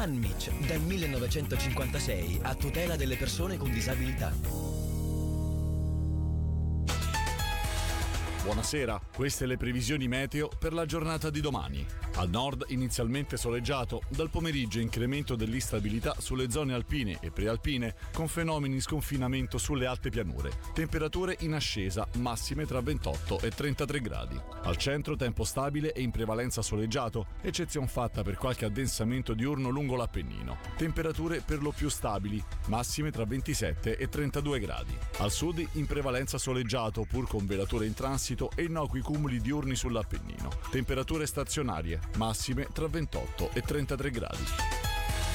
Anmic, dal 1956, a tutela delle persone con disabilità. Buonasera, queste le previsioni meteo per la giornata di domani. Al nord inizialmente soleggiato, dal pomeriggio incremento dell'instabilità sulle zone alpine e prealpine con fenomeni di sconfinamento sulle alte pianure. Temperature in ascesa, massime tra 28 e 33 gradi. Al centro tempo stabile e in prevalenza soleggiato, eccezion fatta per qualche addensamento diurno lungo l'Appennino. Temperature per lo più stabili, massime tra 27 e 32 gradi. Al sud in prevalenza soleggiato pur con velature in transito e innocui cumuli diurni sull'Appennino. Temperature stazionarie, massime tra 28 e 33 gradi.